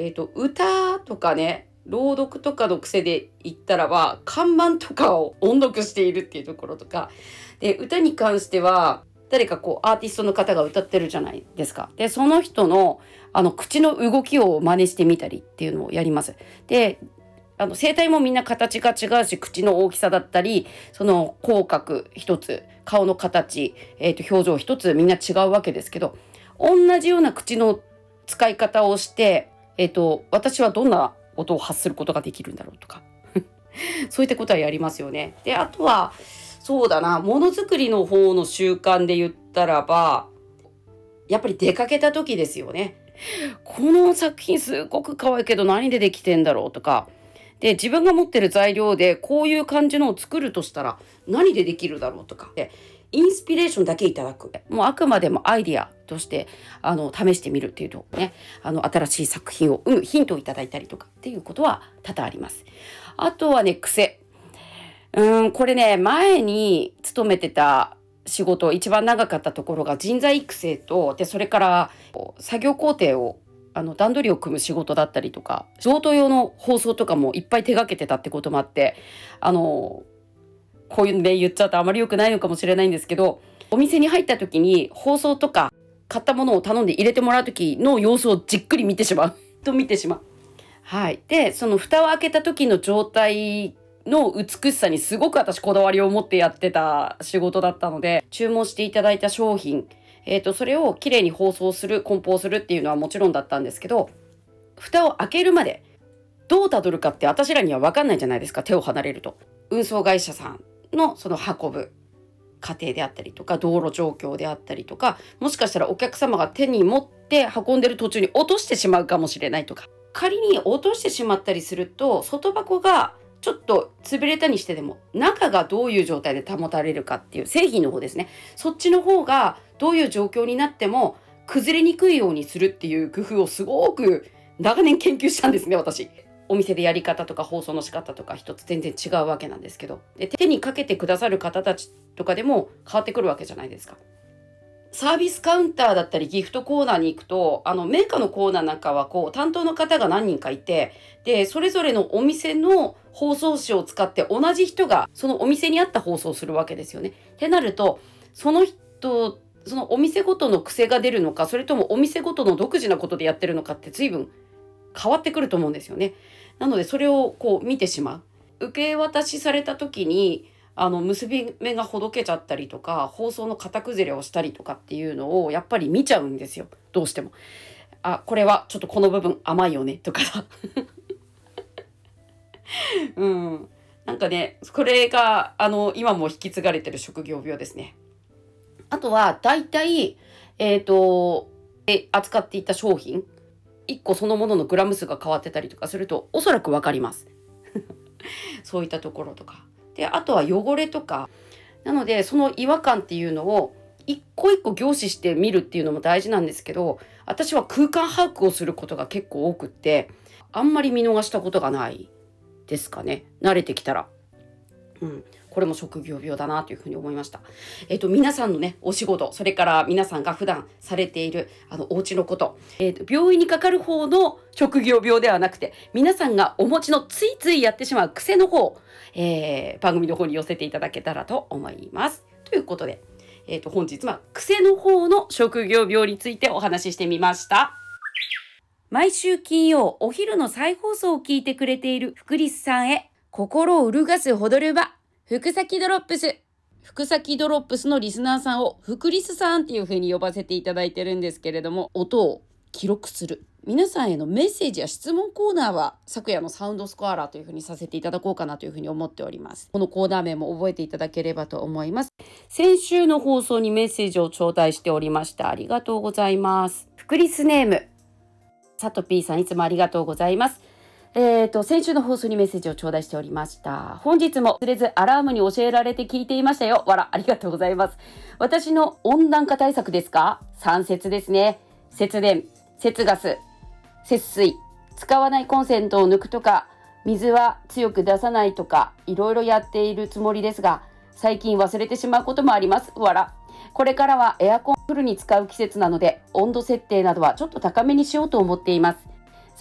歌とかね、朗読とかの癖で言ったらば、看板とかを音読しているっていうところとか、で、歌に関しては、誰かアーティストの方が歌ってるじゃないですか。で、その人の、口の動きを真似してみたりっていうのをやります。で、声帯もみんな形が違うし、口の大きさだったり、その口角一つ、顔の形、表情一つみんな違うわけですけど、同じような口の使い方をして、私はどんな音を発することができるんだろうとか、そういったことはやりますよね。で、あとは、そうだな、ものづくりの方の習慣で言ったらば、やっぱり出かけた時ですよね。この作品すごく可愛いけど何でできてんだろうとか、で、自分が持ってる材料でこういう感じのを作るとしたら何でできるだろうとか、で、インスピレーションだけいただく。もうあくまでもアイディアとして、試してみるっていうとね、新しい作品を生むヒントをいただいたりとかっていうことは多々あります。あとはね、癖。これね、前に勤めてた仕事、一番長かったところが人材育成と、で、それから作業工程を段取りを組む仕事だったりとか、仕事用の放送とかもいっぱい手掛けてたってこともあって、こういうので言っちゃうとあまり良くないのかもしれないんですけど、お店に入った時に放送とか買ったものを頼んで入れてもらう時の様子をじっくり見てしまう。はい。で、その蓋を開けた時の状態の美しさにすごく私こだわりを持ってやってた仕事だったので、注文していただいた商品、それをきれいに包装する、梱包するっていうのはもちろんだったんですけど、蓋を開けるまでどうたどるかって私らには分かんないじゃないですか、手を離れると。運送会社さんのその運ぶ過程であったりとか、道路状況であったりとか、もしかしたらお客様が手に持って運んでる途中に落としてしまうかもしれないとか、仮に落としてしまったりすると、外箱がちょっと潰れたにしてでも中がどういう状態で保たれるかっていう製品の方ですね、そっちの方がどういう状況になっても崩れにくいようにするっていう工夫をすごく長年研究したんですね、私。お店でやり方とか包装の仕方とか一つ全然違うわけなんですけど、で、手にかけてくださる方たちとかでも変わってくるわけじゃないですか。サービスカウンターだったりギフトコーナーに行くと、メーカーのコーナーなんかは担当の方が何人かいて、で、それぞれのお店の包装紙を使って同じ人がそのお店に合った包装をするわけですよね。ってなると、そのお店ごとの癖が出るのか、それともお店ごとの独自なことでやってるのかって随分変わってくると思うんですよね。なのでそれを見てしまう。受け渡しされた時に結び目がほどけちゃったりとか、包装の型崩れをしたりとかっていうのをやっぱり見ちゃうんですよ、どうしても。これはちょっとこの部分甘いよねとかさなんかね、これが今も引き継がれてる職業病ですね。あとはだいたい扱っていた商品1個そのもののグラム数が変わってたりとかするとおそらくわかりますそういったところとかで、あとは汚れとかなので、その違和感っていうのを一個一個凝視して見るっていうのも大事なんですけど、私は空間把握をすることが結構多くって、あんまり見逃したことがないですかね、慣れてきたら。これも職業病だなというふうに思いました。皆さんのね、お仕事、それから皆さんが普段されているお家のこと、病院にかかる方の職業病ではなくて、皆さんがお持ちのついついやってしまう癖の方、番組の方に寄せていただけたらと思います。ということで、本日は癖の方の職業病についてお話ししてみました。毎週金曜お昼の再放送を聞いてくれている福リスさんへ、心を潤すほどるば福崎ドロップス。福崎ドロップスのリスナーさんを福リスさんっていう風に呼ばせていただいてるんですけれども、音を記録する。皆さんへのメッセージや質問コーナーは昨夜のサウンドスコアラーという風にさせていただこうかなという風に思っております。このコーナー名も覚えていただければと思います。先週の放送にメッセージを頂戴しておりました。ありがとうございます。福リスネームさとぴーさん、いつもありがとうございます。先週の放送にメッセージを頂戴しておりました。本日も忘れずアラームに教えられて聞いていましたよ。わら、ありがとうございます。私の温暖化対策ですか？3節ですね。節電、節ガス、節水、使わないコンセントを抜くとか、水は強く出さないとか、いろいろやっているつもりですが、最近忘れてしまうこともあります。わら。これからはエアコンフルに使う季節なので、温度設定などはちょっと高めにしようと思っています。